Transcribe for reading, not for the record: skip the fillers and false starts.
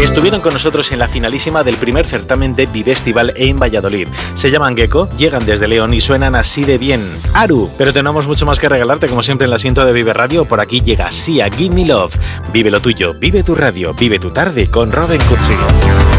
Estuvieron con nosotros en la finalísima del primer certamen de Vivestival en Valladolid. Se llaman Gecko, llegan desde León y suenan así de bien. Aru, pero tenemos mucho más que regalarte, como siempre en el asiento de Vive Radio. Por aquí llega Sia, Give Me Love. Vive lo tuyo, vive tu radio, vive tu tarde con Robin Cutsi.